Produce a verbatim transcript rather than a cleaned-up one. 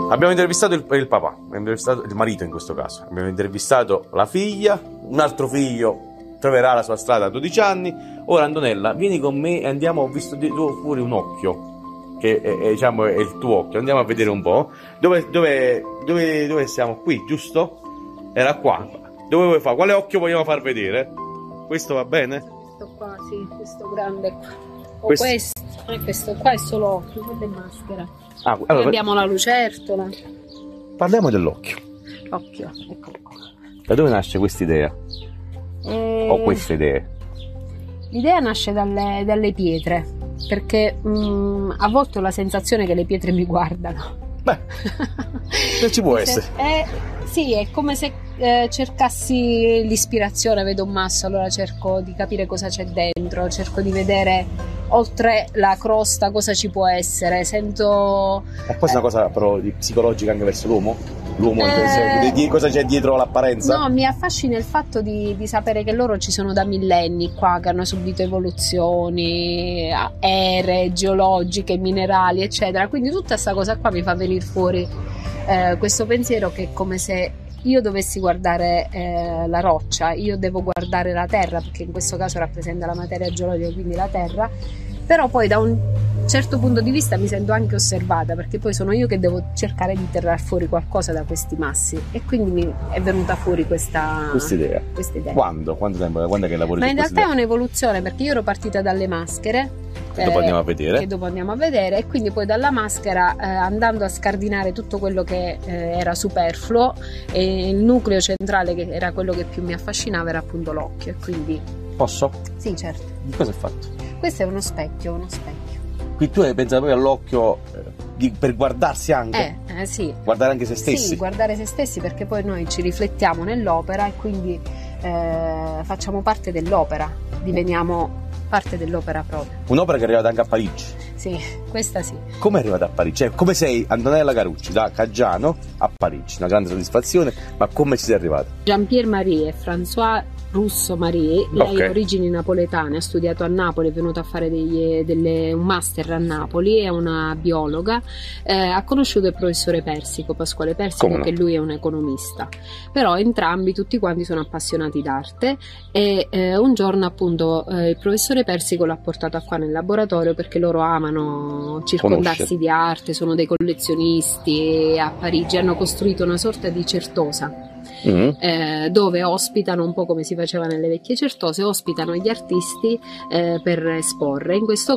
Abbiamo intervistato il, il papà, abbiamo intervistato il marito in questo caso, abbiamo intervistato la figlia, un altro figlio troverà la sua strada a dodici anni. Ora Antonella, vieni con me e andiamo, ho visto di tu fuori un occhio, che è, è, diciamo, è il tuo occhio, andiamo a vedere un po'. Dove, dove, dove, dove siamo? Qui, giusto? Era qua. Dove vuoi fare? Quale occhio vogliamo far vedere? Questo va bene? Questo qua, sì, questo grande qua. O questo, questo, eh, questo qua è solo occhio, quello è maschera. Ah, allora, abbiamo la lucertola. Parliamo dell'occhio. Occhio, ecco. Da dove nasce questa idea? E... O queste idee? L'idea nasce dalle, dalle pietre, perché mh, a volte ho la sensazione che le pietre mi guardano. Beh, se ci può essere. È, sì, è come se eh, cercassi l'ispirazione, vedo un masso, allora cerco di capire cosa c'è dentro, cerco di vedere oltre la crosta cosa ci può essere, sento... E poi è una cosa però psicologica anche verso l'uomo? L'uomo, eh, di cosa c'è dietro l'apparenza? No, mi affascina il fatto di, di sapere che loro ci sono da millenni qua, che hanno subito evoluzioni aeree, geologiche, minerali, eccetera. Quindi tutta questa cosa qua mi fa venire fuori eh, questo pensiero che è come se io dovessi guardare eh, la roccia, io devo guardare la terra, perché in questo caso rappresenta la materia geologica, quindi la terra, però poi da un certo punto di vista mi sento anche osservata, perché poi sono io che devo cercare di tirare fuori qualcosa da questi massi, e quindi mi è venuta fuori questa idea. idea. Quando? Quando, tempo, quando è che lavori? Ma su in realtà idea? è un'evoluzione, perché io ero partita dalle maschere, che dopo andiamo a vedere, che dopo andiamo a vedere, e quindi poi dalla maschera eh, andando a scardinare tutto quello che eh, era superfluo, e il nucleo centrale, che era quello che più mi affascinava, era appunto l'occhio. E quindi posso? Sì, certo. Di cosa è fatto? Questo è uno specchio, uno specchio. Qui tu hai pensato proprio all'occhio eh, di, per guardarsi anche? Eh, eh sì. Guardare anche se stessi? Sì, guardare se stessi, perché poi noi ci riflettiamo nell'opera e quindi eh, facciamo parte dell'opera, diveniamo parte dell'opera proprio. Un'opera che è arrivata anche a Parigi? Sì, questa sì. Come è arrivata a Parigi? Cioè, come sei Antonella Carucci da Caggiano a Parigi? Una grande soddisfazione, ma come ci sei arrivata? Jean-Pierre Marie e François Russo Marie, lei okay. ha origini napoletane, ha studiato a Napoli, è venuta a fare degli, delle, un master a Napoli, è una biologa, eh, ha conosciuto il professore Persico, Pasquale Persico, no? Che lui è un economista, però entrambi, tutti quanti, sono appassionati d'arte, e eh, un giorno appunto eh, il professore Persico l'ha portato qua nel laboratorio, perché loro amano circondarsi Conosce. di arte, sono dei collezionisti, e a Parigi hanno costruito una sorta di certosa. Mm-hmm. Eh, dove ospitano, un po' come si faceva nelle vecchie certose, ospitano gli artisti eh, per esporre. In questo